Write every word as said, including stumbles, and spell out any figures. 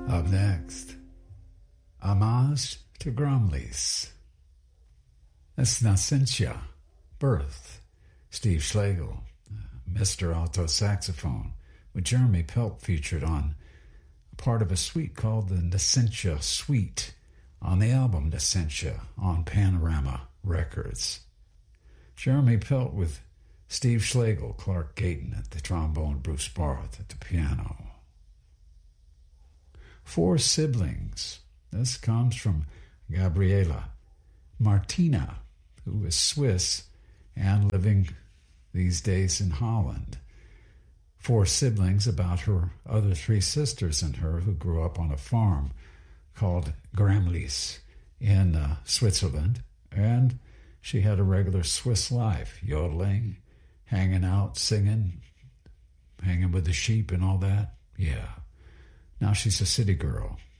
Up next, Homage to Grumblies. That's Nasentia, Birth, Steve Schlegel, Mister Alto Saxophone, with Jeremy Pelt featured on a part of a suite called the Nasentia Suite on the album Nasentia on Panorama Records. Jeremy Pelt with Steve Schlegel, Clark Gayton at the trombone, Bruce Barth at the piano. Four Siblings. This comes from Gabriela Martina, who is Swiss and living these days in Holland. Four siblings about her other three sisters and her who grew up on a farm called Gramlies in uh, Switzerland. And she had a regular Swiss life, yodeling, hanging out, singing, hanging with the sheep and all that. Yeah. Now she's a city girl.